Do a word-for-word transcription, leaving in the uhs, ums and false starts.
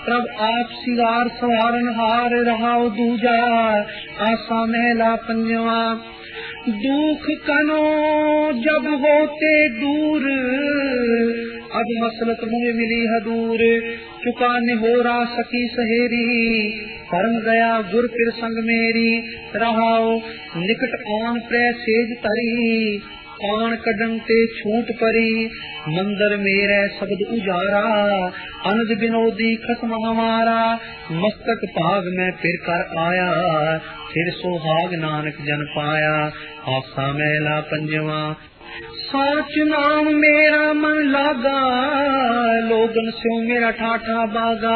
प्रभ आप सिगार सवारन हार रहाओ दूजा आसा महला पंजवा। दुख कनो जब होते दूर अब मसलत मुझे मिली है दूर। चुकाने हो रा सकी सहेरी परम गया गुर फिर संग मेरी। रहाओ निकट आन प्रे सेज तरी आन कदम ते छूट परी। मंदिर मेरे शब्द उजारा अनद विनोदी खत्म हमारा। मस्तक भाग में फिर कर आया फिर सोहाग नानक जन पाया। आसा महला पंजवा। साच नाम मेरा मन लागा लोगन स्यो मेरा ठाठा बागा।